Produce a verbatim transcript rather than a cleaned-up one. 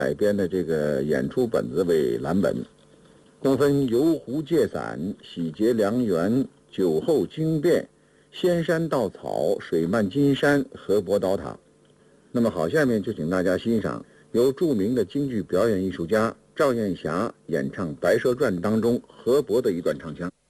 改编的这个演出本子为蓝本，共分游湖借伞、喜结良缘、酒后惊变、仙山稻草、水漫金山、河伯倒塔。那么好，下面就请大家欣赏由著名的京剧表演艺术家赵艳霞演唱《白蛇传》当中河伯的一段唱腔。